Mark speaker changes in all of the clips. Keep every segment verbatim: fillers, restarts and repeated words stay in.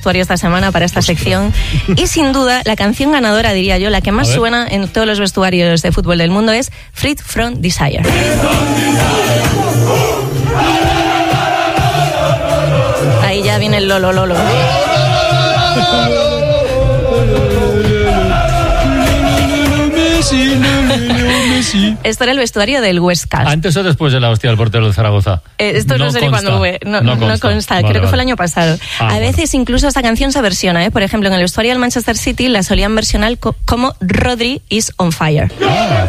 Speaker 1: vestuario esta semana para esta sección y sin duda la canción ganadora, diría yo, la que más suena en todos los vestuarios de fútbol del mundo es Free From Desire. Ahí ya viene el lolo lolo. Esto era el vestuario del Huesca.
Speaker 2: ¿Antes o después de la hostia del portero de Zaragoza?
Speaker 1: Eh, esto no, no sé ni cuándo fue. No, no, consta. no consta. Vale, creo que vale. fue el año pasado. Ah, a veces bueno. incluso esta canción se versiona. ¿eh? Por ejemplo, en el vestuario del Manchester City la solían versionar co- como Rodri is on fire. Ah.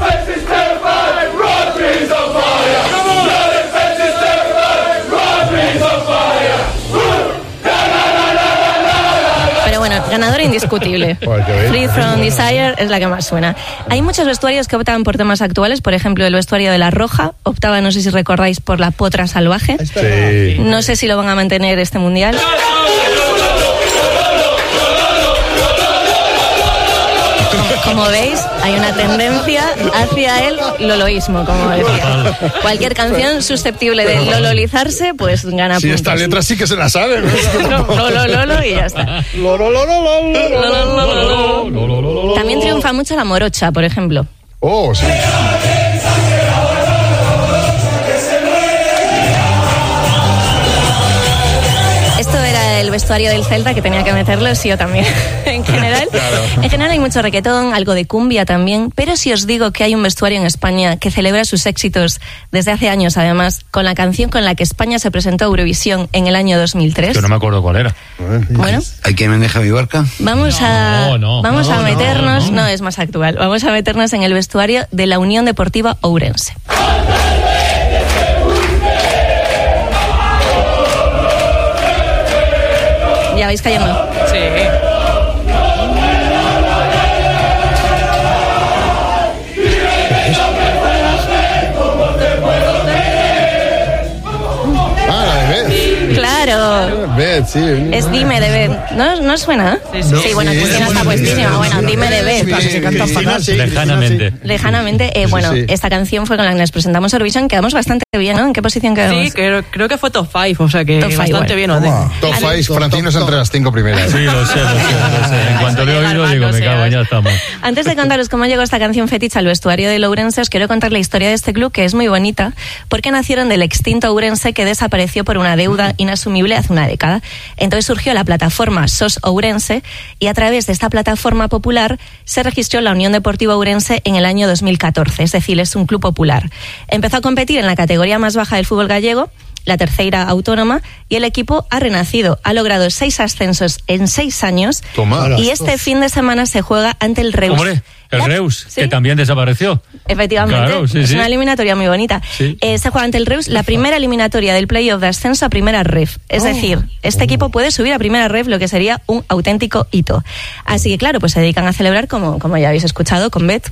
Speaker 1: Bueno, ganadora indiscutible. Free From Desire es la que más suena. Hay muchos vestuarios que optaban por temas actuales. Por ejemplo, el vestuario de La Roja optaba, no sé si recordáis, por la potra salvaje. Sí. No sé si lo van a mantener este mundial. Como veis, hay una tendencia hacia el loloísmo, como decía. Cualquier canción susceptible de lololizarse, pues gana puntos.
Speaker 3: Sí, esta letra sí que se la sabe.
Speaker 1: Lolo, lolo y ya está. También triunfa mucho la morocha, por ejemplo.
Speaker 3: Oh, sí.
Speaker 1: El vestuario del Celta, que tenía que meterlo, sí, yo también. en general claro. en general hay mucho reggaetón, algo de cumbia también, pero si os digo que hay un vestuario en España que celebra sus éxitos desde hace años, además, con la canción con la que España se presentó a Eurovisión en el año dos mil tres.
Speaker 2: Yo no me acuerdo cuál era.
Speaker 1: Bueno,
Speaker 4: ¿hay quien maneja mi barca?
Speaker 1: Vamos
Speaker 2: no,
Speaker 1: a
Speaker 2: no,
Speaker 1: vamos
Speaker 2: no,
Speaker 1: a meternos,
Speaker 2: no, no.
Speaker 1: no es más actual, vamos a meternos en el vestuario de la Unión Deportiva Ourense. ¿Ya vais cayendo?
Speaker 5: Sí.
Speaker 3: Ah, la de Beth.
Speaker 1: Claro.
Speaker 3: Beth, sí.
Speaker 1: Es Dime de Beth. ¿No, no suena?
Speaker 5: Sí, sí.
Speaker 1: Sí, bueno,
Speaker 3: Sí,
Speaker 1: Cristina
Speaker 3: sí,
Speaker 1: está
Speaker 3: sí,
Speaker 1: puestísima.
Speaker 3: sí,
Speaker 1: Bueno,
Speaker 3: sí,
Speaker 1: Dime de Beth.
Speaker 3: sí,
Speaker 6: que cantan
Speaker 3: Cristina,
Speaker 6: fatal.
Speaker 3: sí,
Speaker 2: Lejanamente.
Speaker 3: Cristina, sí.
Speaker 1: Lejanamente. Eh, bueno,
Speaker 3: sí.
Speaker 1: esta canción fue con la que nos presentamos a Eurovisión. Quedamos bastante bien, ¿no? ¿En qué posición quedamos?
Speaker 5: Sí, creo, creo que fue top cinco, o sea que
Speaker 1: Top five,
Speaker 5: bastante
Speaker 1: bueno.
Speaker 5: bien. ¿no?
Speaker 3: Top five, Francinos entre las cinco primeras.
Speaker 2: Sí, lo sé, lo sé, lo sé. En cuanto lo he oído, digo, me cago, ya estamos.
Speaker 1: Antes de contaros cómo llegó esta canción fetiche al vestuario del Ourense, os quiero contar la historia de este club, que es muy bonita, porque nacieron del extinto Ourense, que desapareció por una deuda inasumible hace una década. Entonces surgió la plataforma S O S Ourense, y a través de esta plataforma popular se registró la Unión Deportiva Ourense en el año dos mil catorce, es decir, es un club popular. Empezó a competir en la categoría más baja del fútbol gallego, la tercera autónoma, y el equipo ha renacido, ha logrado seis ascensos en seis años.
Speaker 3: Toma.
Speaker 1: Y este fin de semana se juega ante el Reus.
Speaker 2: Hombre, el
Speaker 1: La-
Speaker 2: Reus,
Speaker 1: ¿Sí?
Speaker 2: que también desapareció.
Speaker 1: Efectivamente,
Speaker 2: Claro, sí,
Speaker 1: es
Speaker 2: sí.
Speaker 1: una eliminatoria muy bonita.
Speaker 2: Sí.
Speaker 1: Eh, se juega ante el Reus, la primera eliminatoria del playoff de ascenso a primera ref. Es decir, este equipo puede subir a primera ref, lo que sería un auténtico hito. Así que claro, pues se dedican a celebrar, como, como ya habéis escuchado, con Beth.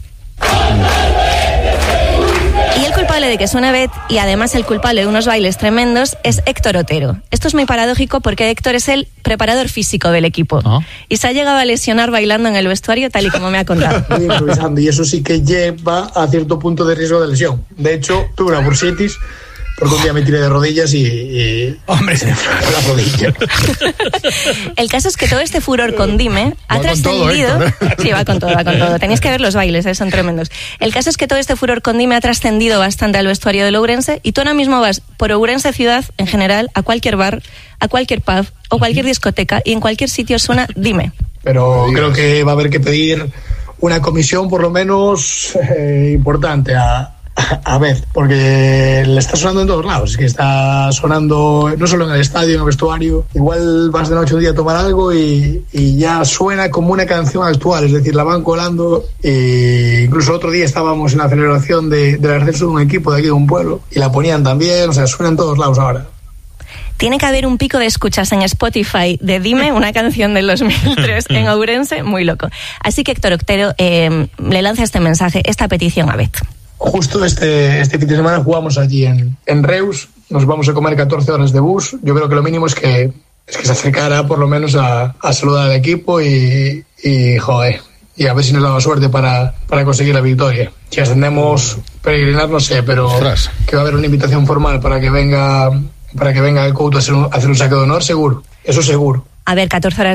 Speaker 1: Y el culpable de que suene Beth, y además el culpable de unos bailes tremendos, es Héctor Otero. Esto es muy paradójico porque Héctor es el preparador físico del equipo.
Speaker 2: ¿Ah?
Speaker 1: Y se ha llegado a lesionar bailando en el vestuario, tal y como me ha contado.
Speaker 6: Muy improvisando, y eso sí que lleva a cierto punto de riesgo de lesión. De hecho, tuve una bursitis porque un día me tiré de rodillas y, y
Speaker 3: Hombre,
Speaker 6: se me fue la rodilla.
Speaker 1: El caso es que todo este furor con Dime ha
Speaker 3: Va con todo,
Speaker 1: trascendido.
Speaker 3: Héctor, ¿eh?
Speaker 1: Sí, va con todo, va con todo. Tenéis que ver los bailes, ¿eh? Son tremendos. El caso es que todo este furor con Dime ha trascendido bastante al vestuario del Ourense, y tú ahora mismo vas por Ourense ciudad, en general, a cualquier bar, a cualquier pub o cualquier discoteca, y en cualquier sitio suena Dime.
Speaker 6: Pero creo que va a haber que pedir una comisión por lo menos eh, importante a, a Beth, porque le está sonando en todos lados. Es que está sonando no solo en el estadio, en el vestuario. Igual vas de noche un día a tomar algo y, y ya suena como una canción actual, es decir, la van colando. E incluso otro día estábamos en la celebración de, del ascenso de un equipo de aquí de un pueblo y la ponían también, o sea, suena en todos lados ahora.
Speaker 1: Tiene que haber un pico de escuchas en Spotify de Dime, una canción del dos mil tres en Ourense, muy loco. Así que Héctor Otero eh, le lanza este mensaje, esta petición a Beth.
Speaker 6: Justo este, este fin de semana jugamos allí en, en Reus, nos vamos a comer catorce horas de bus. Yo creo que lo mínimo es que, es que se acercara por lo menos a, a saludar al equipo y, y joder, y a ver si nos daba suerte para, para conseguir la victoria. Si ascendemos, peregrinar no sé, pero
Speaker 3: Ostras.
Speaker 6: que va a haber una invitación formal para que venga, para que venga el Couto a hacer un, a hacer un saque de honor, seguro, eso seguro.
Speaker 1: A ver, catorce horas